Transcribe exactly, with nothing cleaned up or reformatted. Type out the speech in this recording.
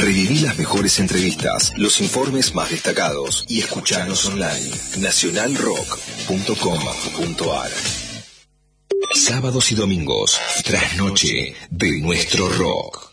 Reviví las mejores entrevistas, los informes más destacados y escuchanos online. nacional rock punto com punto ar. Sábados y domingos, trasnoche de nuestro rock.